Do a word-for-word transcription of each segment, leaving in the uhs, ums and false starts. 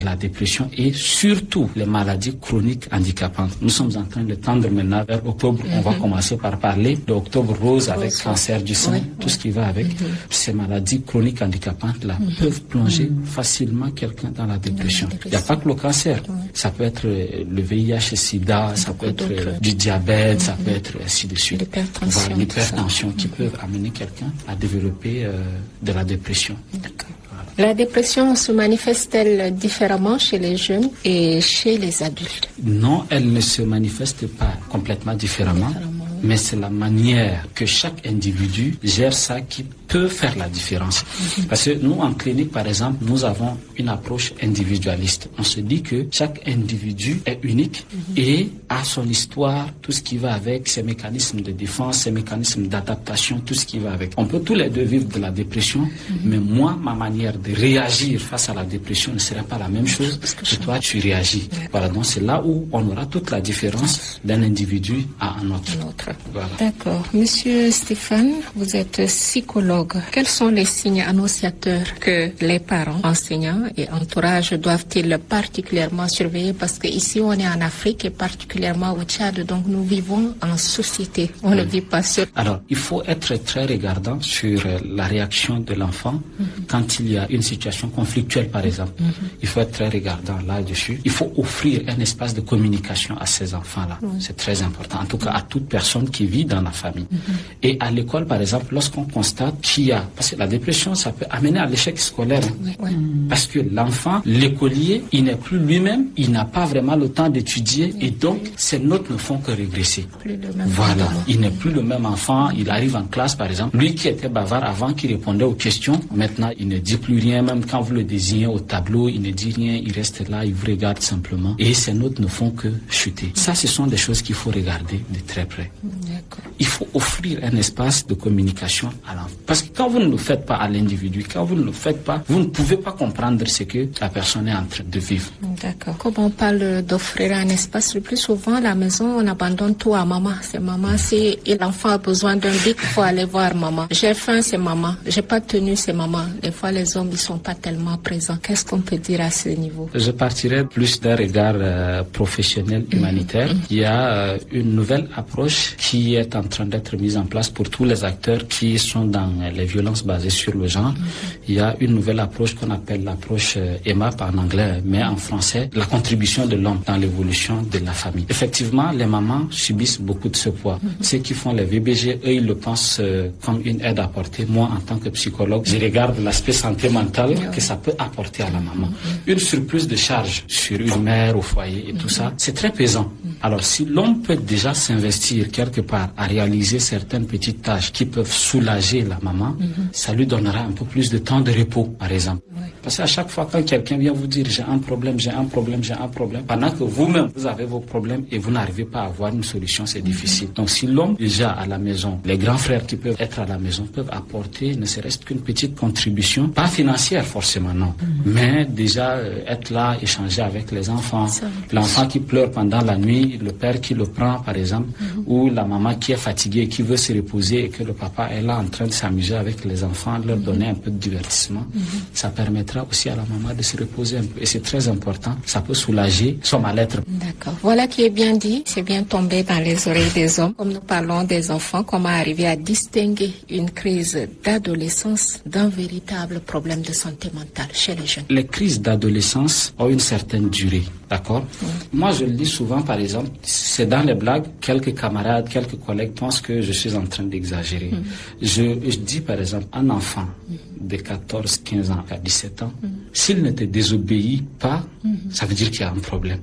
la dépression et surtout les maladies chroniques handicapantes. Nous sommes en train de tendre maintenant vers octobre. Mm-hmm. On va commencer par parler d'octobre rose avec rose. Cancer du sein, oui, tout oui. ce qui va avec. Mm-hmm. Ces maladies chroniques handicapantes-là mm-hmm. peuvent plonger mm-hmm. facilement quelqu'un dans la dépression. Il n'y a pas que le cancer. Oui. Ça peut être le V I H, SIDA, ça peut être euh, du diabète, mm-hmm. ça peut être ainsi de suite. L'hypertension, voilà, l'hypertension qui mm-hmm. peuvent amener quelqu'un à développer euh, de la dépression. D'accord. La dépression se manifeste-t-elle différemment chez les jeunes et chez les adultes? Non, elle ne se manifeste pas complètement différemment, différemment oui. mais c'est la manière que chaque individu gère ça qui peut faire la différence. Mm-hmm. Parce que nous, en clinique, par exemple, nous avons une approche individualiste. On se dit que chaque individu est unique mm-hmm. et a son histoire, tout ce qui va avec, ses mécanismes de défense, ses mécanismes d'adaptation, tout ce qui va avec. On peut tous les deux vivre de la dépression, mm-hmm. mais moi, ma manière de réagir face à la dépression ne serait pas la même chose que, que toi, tu réagis. D'accord. Voilà, donc c'est là où on aura toute la différence d'un individu à un autre. Un autre. Voilà. D'accord. Monsieur Stéphane, vous êtes psychologue. Quels sont les signes annonciateurs que les parents, enseignants et entourage doivent-ils particulièrement surveiller? Parce qu'ici, on est en Afrique et particulièrement au Tchad, donc nous vivons en société. On oui. ne vit pas seul. Alors, il faut être très regardant sur la réaction de l'enfant mm-hmm. quand il y a une situation conflictuelle, par exemple. Mm-hmm. Il faut être très regardant là-dessus. Il faut offrir un espace de communication à ces enfants-là. Mm-hmm. C'est très important, en tout cas à toute personne qui vit dans la famille. Mm-hmm. Et à l'école, par exemple, lorsqu'on constate qu'il y a, parce que la dépression, ça peut amener à l'échec scolaire. Oui, oui. Parce que l'enfant, l'écolier, il n'est plus lui-même, il n'a pas vraiment le temps d'étudier oui. et donc ses notes ne font que régresser. Plus le même voilà, enfant. Il n'est plus le même enfant, il arrive en classe, par exemple. Lui qui était bavard avant, qui répondait aux questions, maintenant il ne dit plus rien, même quand vous le désignez au tableau, il ne dit rien, il reste là, il vous regarde simplement et ses notes ne font que chuter. Ça, ce sont des choses qu'il faut regarder de très près. D'accord. Il faut offrir un espace de communication à l'enfant. Parce que quand vous ne le faites pas à l'individu, quand vous ne le faites pas, vous ne pouvez pas comprendre ce que la personne est en train de vivre. D'accord. Comme on parle d'offrir un espace, le plus souvent, à la maison, on abandonne tout à maman. C'est maman, si l'enfant a besoin d'un bic, il faut aller voir maman. J'ai faim, c'est maman. J'ai pas de tenue, c'est maman. Des fois, les hommes, ils sont pas tellement présents. Qu'est-ce qu'on peut dire à ce niveau? Je partirais plus d'un regard euh, professionnel, humanitaire. Mm-hmm. Il y a euh, une nouvelle approche qui est en train d'être mise en place pour tous les acteurs qui sont dans les violences basées sur le genre. Mm-hmm. Il y a une nouvelle approche qu'on appelle l'approche euh, E M A P en anglais, mais en français, la contribution de l'homme dans l'évolution de la famille. Effectivement, les mamans subissent beaucoup de ce poids. Mm-hmm. Ceux qui font les V B G, eux, ils le pensent euh, comme une aide apportée. Moi, en tant que psychologue, je regarde l'aspect santé mentale mm-hmm. que ça peut apporter à la maman. Mm-hmm. Une surplus de charge sur une mère au foyer et mm-hmm. tout ça, c'est très pesant. Mm-hmm. Alors, si l'homme peut déjà s'investir quelque part à réaliser certaines petites tâches qui peuvent soulager la maman, mm-hmm. ça lui donnera un peu plus de temps de repos, par exemple. Oui. Parce qu'à chaque fois, quand quelqu'un vient vous dire j'ai un problème, j'ai un problème, j'ai un problème, pendant que vous-même, vous avez vos problèmes et vous n'arrivez pas à avoir une solution, c'est mm-hmm. difficile. Donc, si l'homme, déjà à la maison, les grands frères qui peuvent être à la maison, peuvent apporter ne serait-ce qu'une petite contribution, pas financière forcément, non, mm-hmm. mais déjà euh, être là, échanger avec les enfants. L'enfant qui pleure pendant la nuit, le père qui le prend, par exemple, mm-hmm. ou la maman qui est fatiguée, qui veut se reposer et que le papa est là en train de s'amuser avec les enfants, leur mm-hmm. donner un peu de divertissement. Mm-hmm. Ça permettra aussi à la maman de se reposer un peu. Et c'est très important. Ça peut soulager son mal-être. D'accord. Voilà qui est bien dit. C'est bien tombé dans les oreilles des hommes. Comme nous parlons des enfants, comment arriver à distinguer une crise d'adolescence d'un véritable problème de santé mentale chez les jeunes? Les crises d'adolescence ont une certaine durée. D'accord? Mm. Moi, je le dis souvent, par exemple, c'est dans les blagues, quelques camarades, quelques collègues pensent que je suis en train d'exagérer. Mm. Je, je dis, par exemple, un enfant mm. de quatorze, quinze ans à dix-sept ans, mm. s'il ne te désobéit pas, mm. ça veut dire qu'il y a un problème.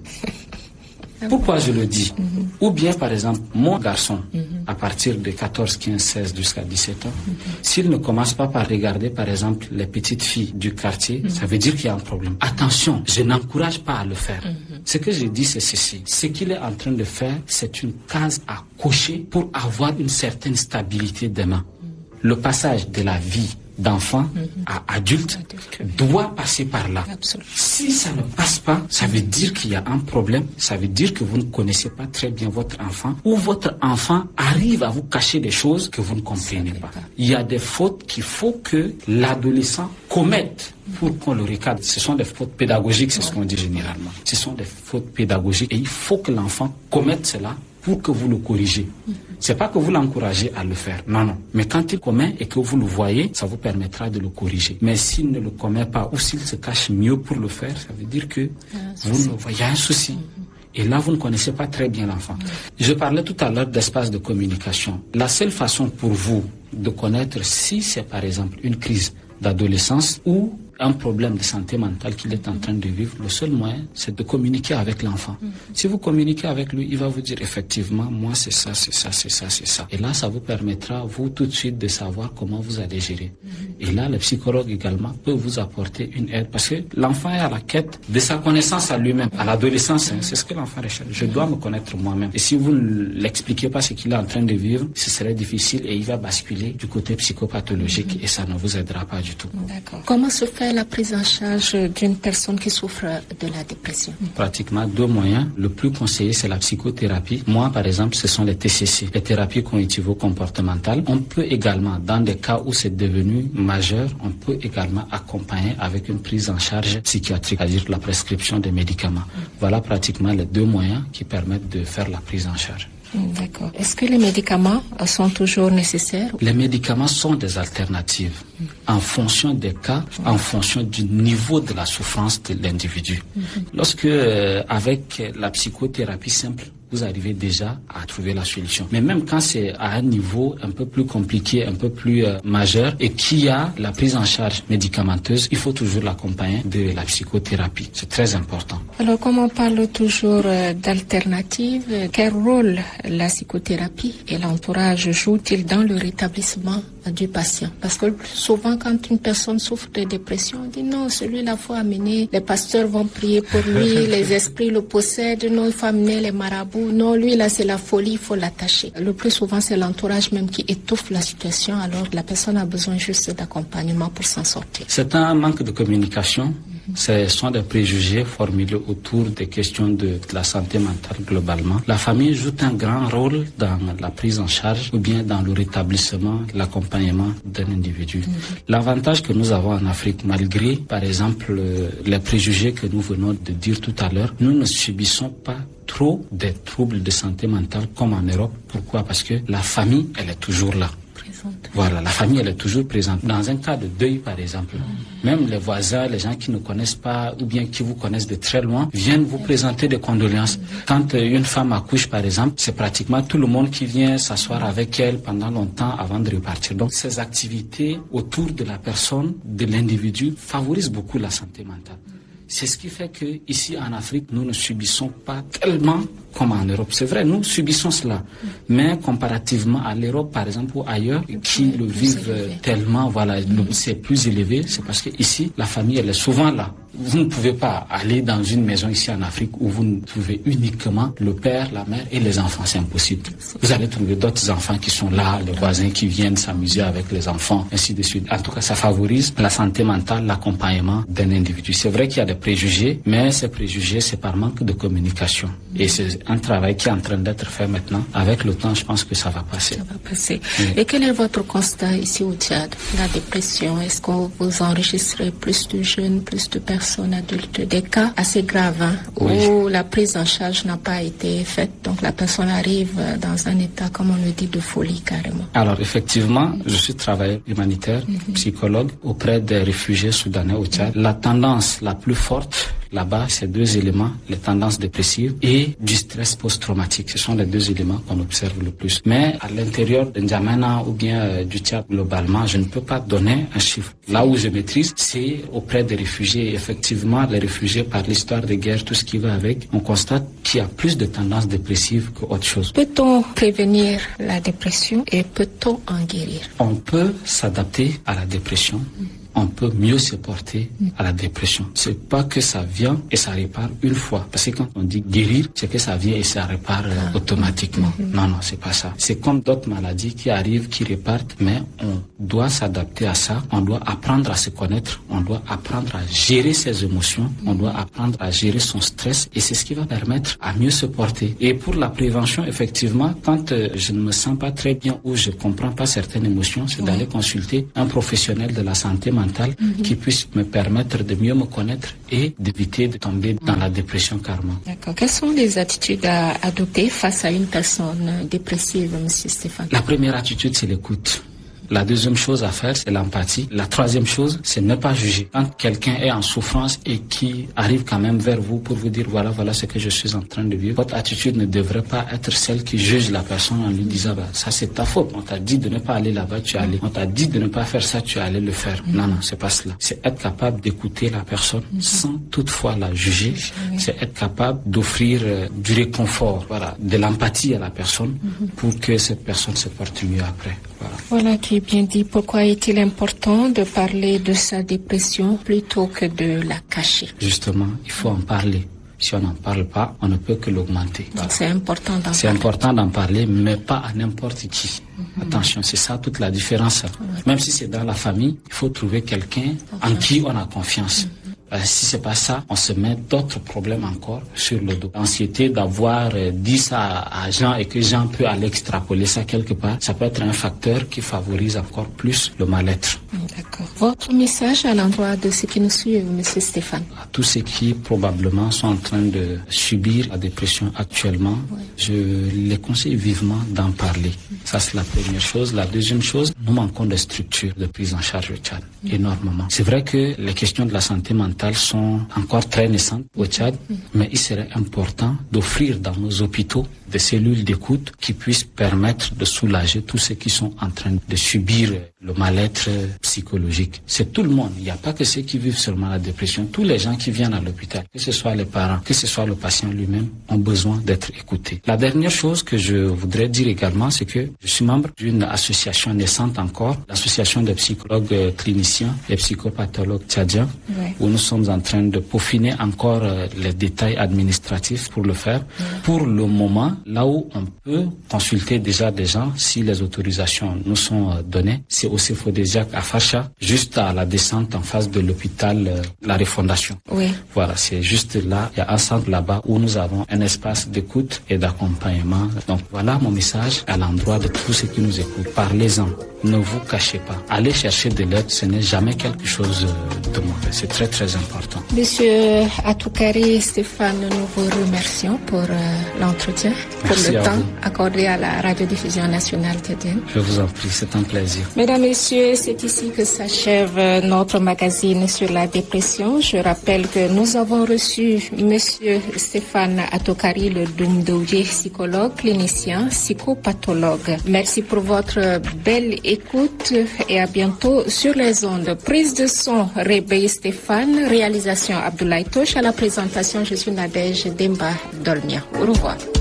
Pourquoi je le dis? Mm-hmm. Ou bien, par exemple, mon garçon, mm-hmm. à partir de quatorze, quinze, seize jusqu'à dix-sept ans, mm-hmm. s'il ne commence pas par regarder, par exemple, les petites filles du quartier, mm-hmm. ça veut dire qu'il y a un problème. Attention, je n'encourage pas à le faire. Mm-hmm. Ce que je dis, c'est ceci. Ce qu'il est en train de faire, c'est une case à cocher pour avoir une certaine stabilité demain. Mm-hmm. Le passage de la vie d'enfant mm-hmm. à adulte, adulte doit passer par là. Absolument. Si ça ne passe pas, ça veut dire qu'il y a un problème, ça veut dire que vous ne connaissez pas très bien votre enfant, ou votre enfant arrive à vous cacher des choses que vous ne comprenez pas. pas. Il y a des fautes qu'il faut que l'adolescent commette pour qu'on le recadre. Ce sont des fautes pédagogiques, c'est ce qu'on dit généralement. Ce sont des fautes pédagogiques et il faut que l'enfant commette cela pour que vous le corrigez. C'est pas que vous l'encouragez à le faire, non, non. Mais quand il commet et que vous le voyez, ça vous permettra de le corriger. Mais s'il ne le commet pas ou s'il se cache mieux pour le faire, ça veut dire que vous ne voyez un souci. Et là, vous ne connaissez pas très bien l'enfant. Je parlais tout à l'heure d'espace de communication. La seule façon pour vous de connaître si c'est par exemple une crise d'adolescence ou un problème de santé mentale qu'il est en train de vivre, le seul moyen, c'est de communiquer avec l'enfant. Mm-hmm. Si vous communiquez avec lui, il va vous dire effectivement, moi c'est ça, c'est ça, c'est ça, c'est ça. Et là, ça vous permettra, vous, tout de suite, de savoir comment vous allez gérer. Mm-hmm. Et là, le psychologue également peut vous apporter une aide parce que l'enfant est à la quête de sa connaissance à lui-même. À l'adolescence, hein, c'est ce que l'enfant recherche. Je dois me connaître moi-même. Et si vous ne l'expliquez pas ce qu'il est en train de vivre, ce serait difficile et il va basculer du côté psychopathologique mm-hmm. et ça ne vous aidera pas du tout. D'accord. Comment se fait la prise en charge d'une personne qui souffre de la dépression? Pratiquement deux moyens. Le plus conseillé, c'est la psychothérapie. Moi, par exemple, ce sont les T C C, les thérapies cognitivo-comportementales. On peut également, dans des cas où c'est devenu majeur, on peut également accompagner avec une prise en charge psychiatrique, c'est-à-dire la prescription des médicaments. Voilà pratiquement les deux moyens qui permettent de faire la prise en charge. D'accord. Est-ce que les médicaments sont toujours nécessaires? Les médicaments sont des alternatives mmh. en fonction des cas, mmh. en fonction du niveau de la souffrance de l'individu. Mmh. Lorsque, euh, avec la psychothérapie simple, vous arrivez déjà à trouver la solution. Mais même quand c'est à un niveau un peu plus compliqué, un peu plus euh, majeur et qu'il y a la prise en charge médicamenteuse, il faut toujours l'accompagner de la psychothérapie. C'est très important. Alors, comme on parle toujours euh, d'alternatives, euh, quel rôle la psychothérapie et l'entourage jouent-ils dans le rétablissement euh, du patient? Parce que souvent, quand une personne souffre de dépression, on dit non, celui-là, il faut amener, les pasteurs vont prier pour lui, les esprits le possèdent, non, il faut amener les marabouts. Non, lui là c'est la folie, il faut l'attacher. Le plus souvent c'est l'entourage même qui étouffe la situation, alors la personne a besoin juste d'accompagnement pour s'en sortir. C'est un manque de communication. Ce sont des préjugés formulés autour des questions de, de la santé mentale globalement. La famille joue un grand rôle dans la prise en charge ou bien dans le rétablissement, l'accompagnement d'un individu. Mm-hmm. L'avantage que nous avons en Afrique, malgré par exemple les préjugés que nous venons de dire tout à l'heure, nous ne subissons pas trop des troubles de santé mentale comme en Europe. Pourquoi? Parce que la famille, elle est toujours là. Voilà, la famille, elle est toujours présente. Dans un cas de deuil, par exemple, mmh. même les voisins, les gens qui ne connaissent pas ou bien qui vous connaissent de très loin, viennent vous présenter des condoléances. Mmh. Quand euh, une femme accouche, par exemple, c'est pratiquement tout le monde qui vient s'asseoir avec elle pendant longtemps avant de repartir. Donc, ces activités autour de la personne, de l'individu, favorisent beaucoup la santé mentale. C'est ce qui fait que ici en Afrique, nous ne subissons pas tellement comme en Europe. C'est vrai, nous subissons cela. Mais comparativement à l'Europe, par exemple, ou ailleurs, qui le vivent tellement, voilà, c'est plus élevé, c'est parce que ici, la famille, elle est souvent là. Vous ne pouvez pas aller dans une maison ici en Afrique où vous ne trouvez uniquement le père, la mère et les enfants. C'est impossible. Vous allez trouver d'autres enfants qui sont là, les voisins qui viennent s'amuser avec les enfants, ainsi de suite. En tout cas, ça favorise la santé mentale, l'accompagnement d'un individu. C'est vrai qu'il y a des préjugés, mais ces préjugés, c'est par manque de communication. Et c'est un travail qui est en train d'être fait maintenant. Avec le temps, je pense que ça va passer. Ça va passer. Oui. Et quel est votre constat ici au Tchad? La dépression, est-ce que vous enregistrez plus de jeunes, plus de personnes adultes, des cas assez graves hein, oui. où la prise en charge n'a pas été faite, donc la personne arrive dans un état, comme on le dit, de folie carrément? Alors effectivement, je suis travailleur humanitaire, mm-hmm. psychologue auprès des réfugiés soudanais au Tchad. La tendance la plus forte là-bas, c'est deux éléments, les tendances dépressives et du stress post-traumatique. Ce sont les deux éléments qu'on observe le plus. Mais à l'intérieur de N'Djamena ou bien euh, du Tchad globalement, je ne peux pas donner un chiffre. Là où je maîtrise, c'est auprès des réfugiés. Effectivement, les réfugiés, par l'histoire des guerres, tout ce qui va avec, on constate qu'il y a plus de tendances dépressives qu'autre chose. Peut-on prévenir la dépression et peut-on en guérir? On peut s'adapter à la dépression. Mm. on peut mieux se porter à la dépression. C'est pas que ça vient et ça répare une fois. Parce que quand on dit guérir, c'est que ça vient et ça répare euh, automatiquement. Mm-hmm. Non, non, c'est pas ça. C'est comme d'autres maladies qui arrivent, qui repartent, mais on doit s'adapter à ça. On doit apprendre à se connaître. On doit apprendre à gérer ses émotions. On doit apprendre à gérer son stress. Et c'est ce qui va permettre à mieux se porter. Et pour la prévention, effectivement, quand euh, je ne me sens pas très bien ou je comprends pas certaines émotions, c'est d'aller consulter un professionnel de la santé mentale mm-hmm. qui puisse me permettre de mieux me connaître et d'éviter de tomber dans la dépression carrément. D'accord. Quelles sont les attitudes à adopter face à une personne dépressive, monsieur Stéphane? La première attitude, c'est l'écoute. La deuxième chose à faire, c'est l'empathie. La troisième chose, c'est ne pas juger. Quand quelqu'un est en souffrance et qui arrive quand même vers vous pour vous dire voilà, voilà ce que je suis en train de vivre, votre attitude ne devrait pas être celle qui juge la personne en lui disant bah, ça c'est ta faute. On t'a dit de ne pas aller là-bas, tu es allé. On t'a dit de ne pas faire ça, tu es allé le faire. Non, non, c'est pas cela. C'est être capable d'écouter la personne sans toutefois la juger. C'est être capable d'offrir euh, du réconfort, voilà, de l'empathie à la personne pour que cette personne se porte mieux après. Voilà. Voilà qui est bien dit. Pourquoi est-il important de parler de sa dépression plutôt que de la cacher? Justement, il faut en parler. Si on n'en parle pas, on ne peut que l'augmenter. Voilà. C'est important d'en C'est parler. important d'en parler, mais pas à n'importe qui. Mm-hmm. Attention, c'est ça toute la différence. Mm-hmm. Même si c'est dans la famille, il faut trouver quelqu'un en qui on a confiance. Mm-hmm. Euh, si c'est pas ça, on se met d'autres problèmes encore sur le dos. L'anxiété d'avoir euh, dit ça à, à Jean et que Jean peut aller extrapoler ça quelque part, ça peut être un facteur qui favorise encore plus le mal-être. D'accord. Votre message à l'endroit de ceux qui nous suivent, monsieur Stéphane? À tous ceux qui probablement sont en train de subir la dépression actuellement, oui. je les conseille vivement d'en parler. Mm. Ça c'est la première chose. La deuxième chose, nous manquons de structures de prise en charge au Tchad, mm. énormément. C'est vrai que les questions de la santé mentale sont encore très naissantes au Tchad, mm. mais il serait important d'offrir dans nos hôpitaux des cellules d'écoute qui puissent permettre de soulager tous ceux qui sont en train de subir le mal-être psychologique. C'est tout le monde. Il n'y a pas que ceux qui vivent seulement la dépression. Tous les gens qui viennent à l'hôpital, que ce soit les parents, que ce soit le patient lui-même, ont besoin d'être écoutés. La dernière chose que je voudrais dire également, c'est que je suis membre d'une association naissante encore, l'association des psychologues cliniciens et psychopathologues tchadiens, ouais. où nous sommes en train de peaufiner encore les détails administratifs pour le faire. Ouais. Pour le moment, là où on peut consulter déjà des gens, si les autorisations nous sont données, c'est au Cefodesiac à Facha, juste à la descente en face de l'hôpital euh, La Refondation. Oui. Voilà, c'est juste là, il y a un centre là-bas où nous avons un espace d'écoute et d'accompagnement. Donc voilà mon message à l'endroit de tous ceux qui nous écoutent. Parlez-en, ne vous cachez pas. Allez chercher de l'aide, ce n'est jamais quelque chose de mauvais. C'est très très important. Monsieur Atoukari Stéphane, nous vous remercions pour euh, l'entretien, pour Merci le temps vous. accordé à la radiodiffusion nationale tchadienne. Je vous en prie, c'est un plaisir. Mesdames, Messieurs, c'est ici que s'achève notre magazine sur la dépression. Je rappelle que nous avons reçu Monsieur Stéphane Atoukari, le Doumdouye, psychologue, clinicien, psychopathologue. Merci pour votre belle écoute et à bientôt sur les ondes. Prise de son, Réveil Stéphane, réalisation Abdoulaye Touche. À la présentation, je suis Nadège Demba Dolnia. Au revoir.